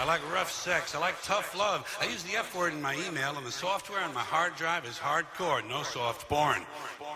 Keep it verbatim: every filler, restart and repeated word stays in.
I like rough sex. I like tough love. I use the F word in my email, and the software on my hard drive is hardcore. No soft porn.